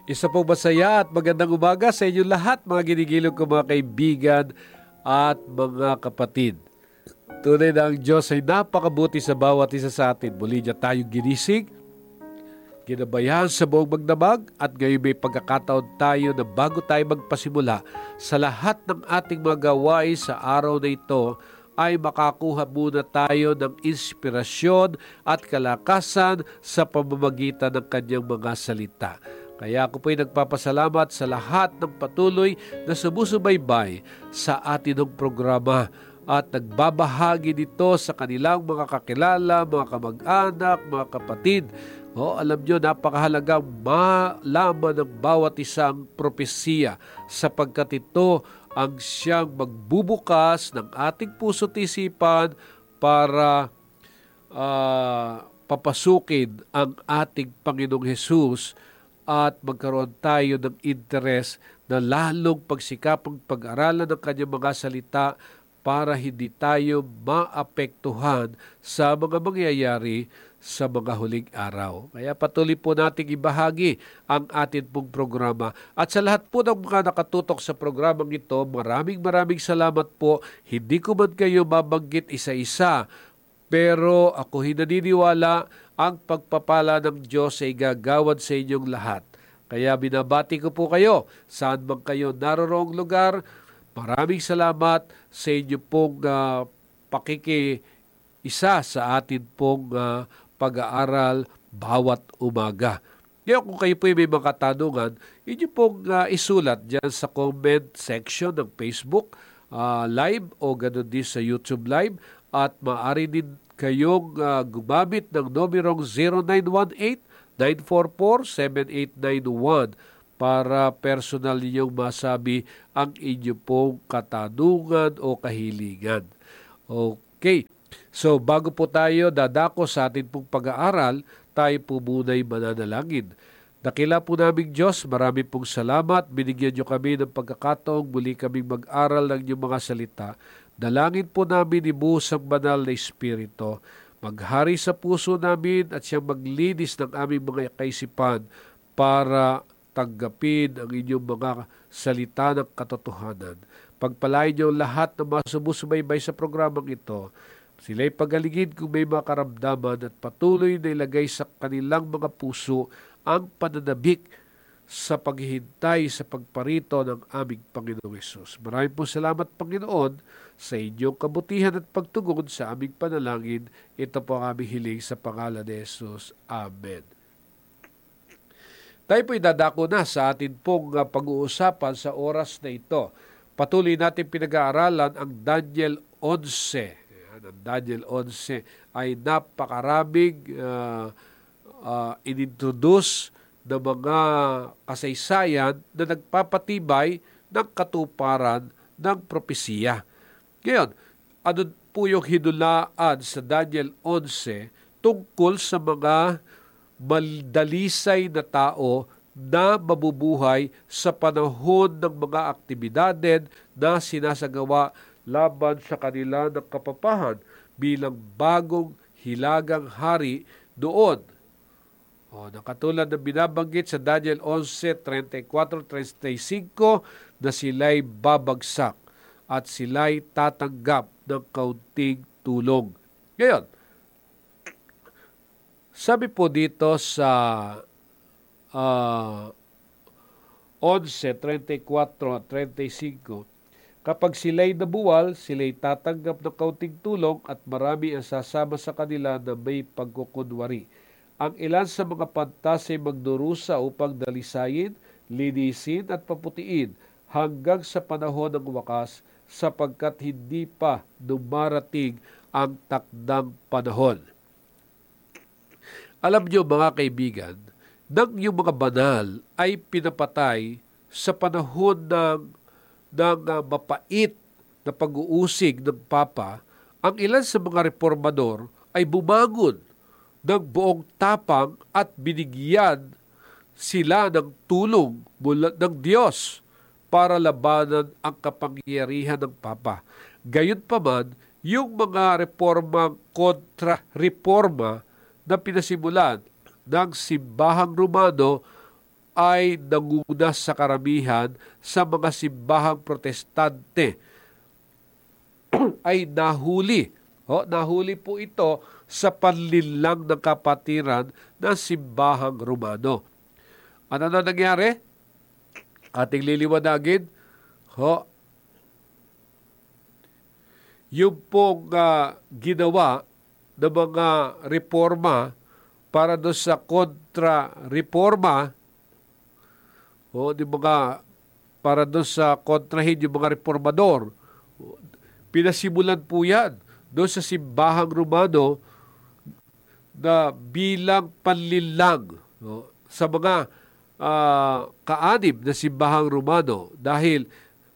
Isa pong masaya at magandang umaga sa inyo lahat, mga ginigilong ko mga kaibigan at mga kapatid. Tunay na ang Diyos ay napakabuti sa bawat isa sa atin. Muli niya tayong ginising, ginabayan sa buong magdamag, at ngayon may pagkakataon tayo na bago tayo magpasimula sa lahat ng ating mga gawain sa araw na ito, ay makakuha muna tayo ng inspirasyon at kalakasan sa pamamagitan ng kanyang mga salita. Kaya ako po'y nagpapasalamat sa lahat ng patuloy na sumusubaybay sa atinong programa at nagbabahagi dito sa kanilang mga kakilala, mga kamag-anak, mga kapatid. Alam nyo, napakahalagang malaman ng bawat isang propesiya sapagkat ito ang siyang magbubukas ng ating puso't isipan para papasukin ang ating Panginoong Hesus at magkaroon tayo ng interes na lalong pagsikapang pag-aralan ng kanyang mga salita para hindi tayo maapektuhan sa mga mangyayari sa mga huling araw. Kaya patuloy po nating ibahagi ang atin pong programa. At sa lahat po ng mga nakatutok sa programang ito, maraming salamat po. Hindi ko man kayo mabanggit isa-isa, pero ako naniniwala ang pagpapala ng Diyos ay gagawad sa inyong lahat. Kaya binabati ko po kayo, saan man kayo naroroong lugar. Maraming salamat sa inyo pong pakikiisa sa atin pong pag-aaral bawat umaga. Ngayon kung kayo po may mga katanungan, inyo pong isulat dyan sa comment section ng Facebook Live o ganoon din sa YouTube Live, at maaari din kayong gumamit ng numerong 0918-944-7891 para personal ninyong masabi ang inyo pong katanungan o kahilingan. Okay, so bago po tayo dadako sa ating pong pag-aaral, tayo po muna'y mananalangin. Dakila po naming Diyos, marami pong salamat. Binigyan niyo kami ng pagkakataong muli kaming mag-aral ng inyong mga salita. Dalangin po namin ibuhos ang banal na Espiritu. Maghari sa puso namin at siyang maglinis ng aming mga kaisipan para tanggapin ang inyong mga salita ng katotohanan. Pagpalain niyo lahat ng mga sumusubaybay sa programang ito. Sila'y pagaligid kung may mga karamdaman at patuloy na ilagay sa kanilang mga puso ang pananabik sa paghihintay sa pagparito ng aming Panginoong Hesus. Maraming po salamat, Panginoon, sa inyong kabutihan at pagtugon sa aming panalangin. Ito po ang aming hiling sa pangalan ni Hesus. Amen. Tayo po'y dadako na sa atin pong pag-uusapan sa oras na ito. Patuloy natin pinag-aaralan ang Daniel 11. Ang Daniel 11 ay napakaraming inintroduce ng mga kasaysayan na nagpapatibay ng katuparan ng propesiya. Ngayon, ano po yung hinulaan sa Daniel 11 tungkol sa mga maldalisay na tao na mabubuhay sa panahon ng mga aktibidades na sinasagawa laban sa kanila ng kapapahan bilang bagong hilagang hari doon. Nakatulad na binabanggit sa Daniel 11:34-35 na sila'y babagsak at sila'y tatanggap ng kaunting tulong. Ngayon, sabi po dito sa 11:34-35, kapag sila'y nabuwal, sila'y tatanggap ng kaunting tulong at marami ang sasama sa kanila na may pagkukunwari. Ang ilan sa mga pantas ay magdurusa upang dalisayin, linisin at paputiin hanggang sa panahon ng wakas sapagkat hindi pa dumarating ang takdang panahon. Alam niyo mga kaibigan, nang yung mga banal ay pinapatay sa panahon ng mapait na pag-uusig ng Papa, ang ilan sa mga reformador ay bumangon ng buong tapang at binigyan sila ng tulong mula ng Diyos para labanan ang kapangyarihan ng Papa. Gayunpaman, yung mga reformang kontra-reforma na pinasimulan ng simbahang Romano ay nanguna sa karamihan sa mga simbahang protestante ay nahuli. Nahuli po ito sa panlinlang ng kapatiran ng simbahang Romano. Ano na nangyari? Ating liliwanagin. Yung pong ginawa ng mga reforma para doon sa kontra-reforma, para doon sa kontrahin yung mga reformador, pinasimulan po yan doon sa simbahang Romano na bilang panlilang sa mga kaanib na simbahang Romano dahil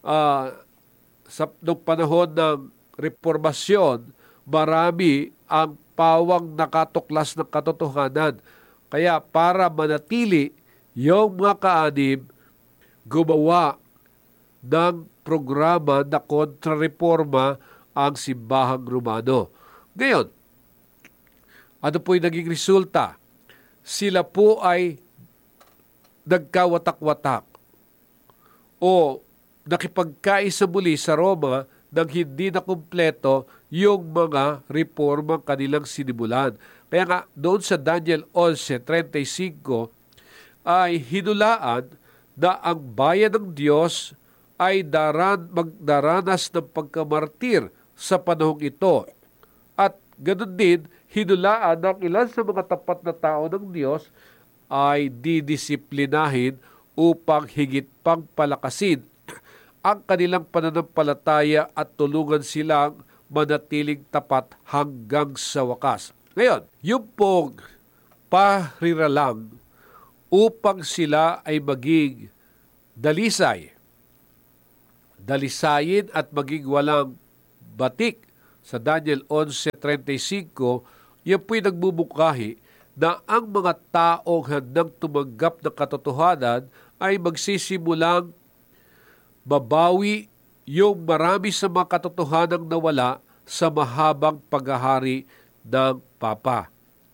noong panahon ng reformasyon, marami ang pawang nakatuklas ng katotohanan. Kaya para manatili yung mga kaanib, gumawa ng programa na kontra-reforma ang simbahang Romano. Ngayon, ano po yung naging resulta? Sila po ay nagkawatak-watak o nakipagkaisa muli sa Roma nang hindi na kumpleto yung mga reformang kanilang sinimulan. Kaya nga, doon sa Daniel 11:35 ay hinulaan na ang bayan ng Diyos ay magdaranas ng pagkamartir sa panahong ito. At ganoon din, hinulaan ng ilan sa mga tapat na tao ng Diyos ay didisiplinahin upang higit pang palakasin ang kanilang pananampalataya at tulungan silang manatiling tapat hanggang sa wakas. Ngayon, yung pong pariralang upang sila ay maging dalisayin at maging walang batik sa Daniel 11:35, yan po'y nagbubungkahi na ang mga taong handang tumanggap ng katotohanan ay magsisimulang babawi yung marami sa mga katotohanang nawala sa mahabang paghahari ng Papa.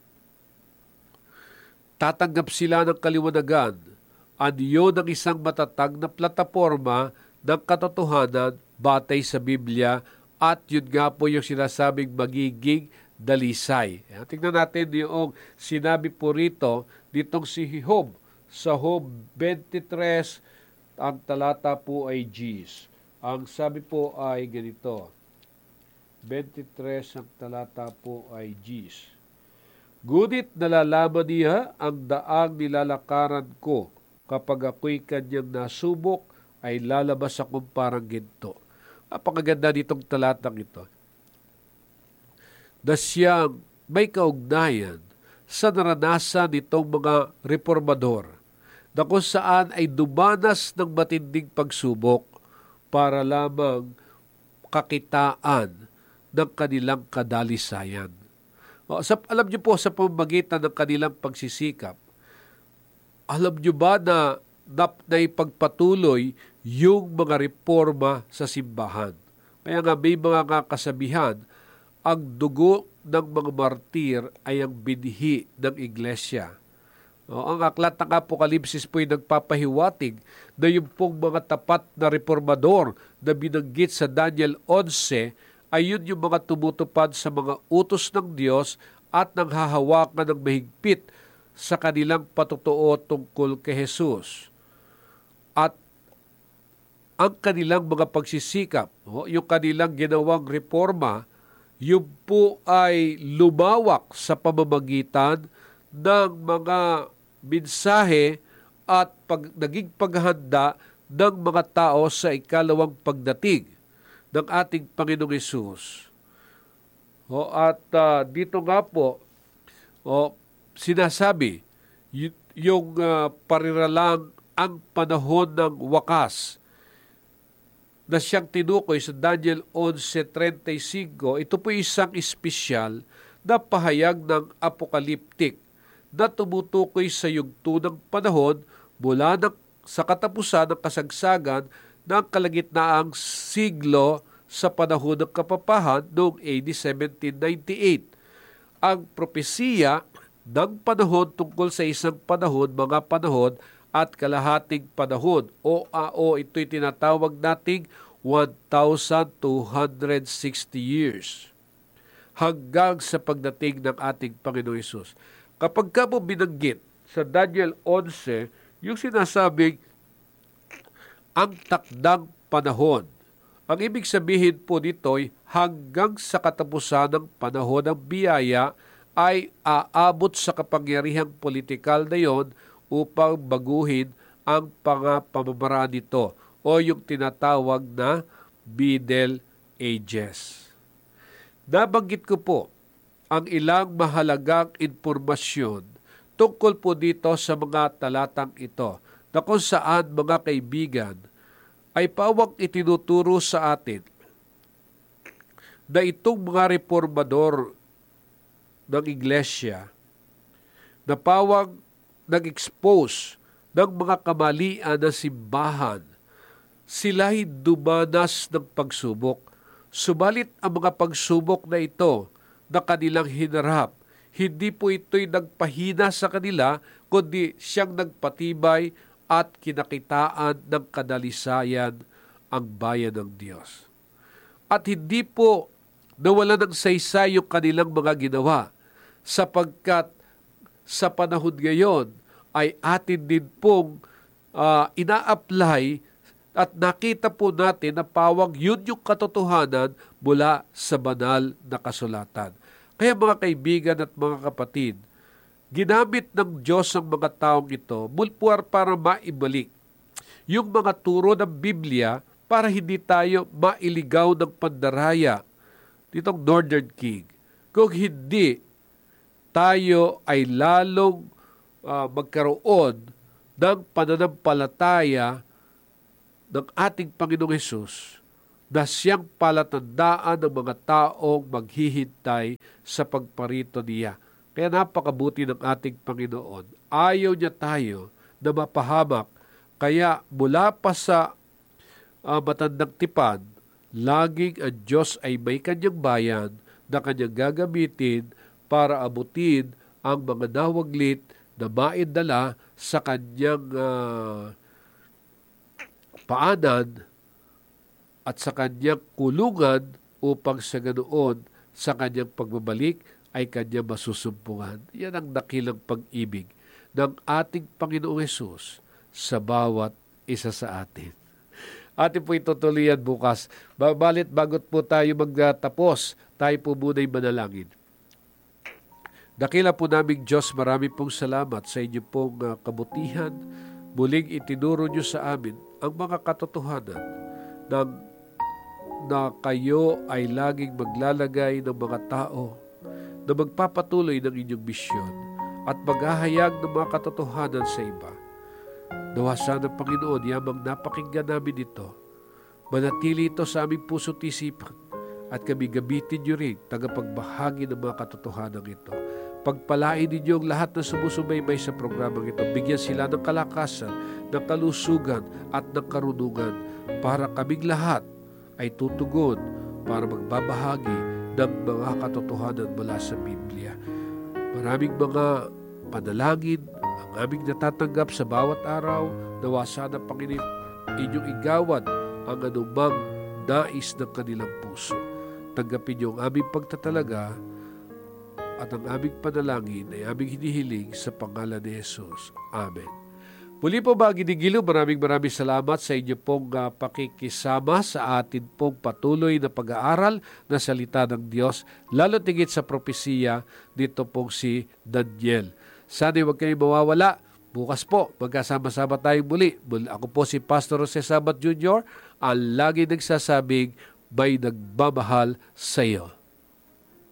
Tatanggap sila ng kaliwanagan. Anyo ng isang matatag na plataforma ng katotohanan batay sa Biblia at yun nga po yung sinasabing magiging dalisay. Tingnan natin yung sinabi po rito ditong si Job sa Job 23, ang talata po ay Gs. Ang sabi po ay ganito, 23 ang talata po ay Gs. Ngunit nalalaman niya ang daang nilalakaran ko. Kapag ako'y kanyang nasubok, ay lalabas akong parang ginto. Napakaganda nitong talatang ito. Na siyang may kaugnayan sa naranasan nitong mga reformador na kung saan ay dumanas ng matinding pagsubok para lamang kakitaan ng kanilang kadalisayan. Alam niyo po sa pamamagitan ng kanilang pagsisikap, alam niyo ba na ipagpatuloy yung mga reforma sa simbahan? Kaya nga may mga kasabihan, ang dugo ng mga martir ay ang binhi ng iglesia. Ang aklat ng Apokalipsis po ay nagpapahiwatig na yung pong mga tapat na reformador na binanggit sa Daniel 11 ay yun yung mga tumutupad sa mga utos ng Diyos at nanghahawakan ng mahigpit sa kanilang patutuo tungkol kay Jesus. At ang kanilang mga pagsisikap, yung kanilang ginawang reforma, yun po ay lumawak sa pamamagitan ng mga mensahe at naging paghahanda ng mga tao sa ikalawang pagdating ng ating Panginoong Hesus. At dito nga po, sinasabi, yung pariralang ang panahon ng wakas na siyang tinukoy sa Daniel 11:35, ito po isang espesyal na pahayag ng apokaliptik na tumutukoy sa yugtunang panahon mula sa katapusan ng kasagsagan ng kalagitnaang siglo sa panahon ng kapapahan noong AD 1798. Ang propesiya ng panahon tungkol sa isang panahon, mga panahon, at kalahating panahon. O ito'y tinatawag nating 1,260 years. Hanggang sa pagdating ng ating Panginoong Hesus. Kapag ka mo binanggit sa Daniel 11, yung sinasabing ang takdang panahon. Ang ibig sabihin po dito'y hanggang sa katapusan ng panahon ng biyaya ay aabot sa kapangyarihang politikal na yon upang baguhin ang pamamaraan nito o yung tinatawag na Middle Ages. Nabanggit ko po ang ilang mahalagang impormasyon tungkol po dito sa mga talatang ito na kung saan mga kaibigan ay pawang itinuturo sa atin na itong mga reformador ng iglesia na pawang nag-expose ng mga kamalian ng simbahan, sila'y dumanas ng pagsubok. Subalit ang mga pagsubok na ito na kanilang hinarap, hindi po ito'y nagpahina sa kanila, kundi siyang nagpatibay at kinakitaan ng kadalisayan ang bayan ng Diyos. At hindi po nawala ng saysay yung kanilang mga ginawa, sapagkat sa panahon ngayon ay atin din pong ina-apply at nakita po natin na pawang yun yung katotohanan mula sa banal na kasulatan. Kaya mga kaibigan at mga kapatid, ginamit ng Diyos ang mga taong ito mulpuar para maibalik yung mga turo ng Biblia para hindi tayo mailigaw ng pandaraya nitong Northern King. Kung hindi, tayo ay lalong magkaroon ng pananampalataya ng ating Panginoong Hesus na siyang palatandaan ng mga taong maghihintay sa pagparito niya. Kaya napakabuti ng ating Panginoon. Ayaw niya tayo na mapahamak. Kaya mula pa sa matandang tipan, laging ang Diyos ay may kanyang bayan na kanyang gagamitin para abutin ang mga nawaglit na maidala sa kanyang paanan at sa kanyang kulungan upang sa ganoon sa kanyang pagbabalik ay kanya masusumpungan. Yan ang dakilang pag-ibig ng ating Panginoong Hesus sa bawat isa sa atin. Atin po itutuloy yan bukas. Balit bagot po tayo magtatapos, tayo po muna'y manalangin. Dakila po naming Diyos, marami pong salamat sa inyo pong kabutihan. Muling itinuro nyo sa amin ang mga katotohanan na kayo ay laging maglalagay ng mga tao na magpapatuloy ng inyong misyon at maghahayag ng mga katotohanan sa iba. Nawa sana, Panginoon, yamang napakinggan namin ito. Manatili ito sa aming puso't isipan at kami gamitin nyo rin tagapagbahagi ng mga katotohanan ito. Pagpalain ninyo ang lahat na sumusubaybay sa programang ito. Bigyan sila ng kalakasan, ng kalusugan at ng karunungan para kaming lahat ay tutugon para magbabahagi ng mga katotohanan mula sa Biblia. Maraming mga panalangin ang aming natatanggap sa bawat araw. Nawa sana, Panginoon, inyong igawad ang anumang nais ng kanilang puso. Tanggapin niyo ang aming pagtatalaga at ang aming panalangin ay aming hinihiling sa pangalan ni Jesus. Amen. Muli po mga ginigilo, maraming salamat sa inyo pong pakikisama sa atin pong patuloy na pag-aaral na salita ng Diyos, lalo tigit sa propesiya dito pong si Daniel. Sana huwag kayong mawawala. Bukas po, magkasama-sama tayong muli. Ako po si Pastor Jose Sabat Jr., ang lagi nagsasabing may nagmamahal sa iyo.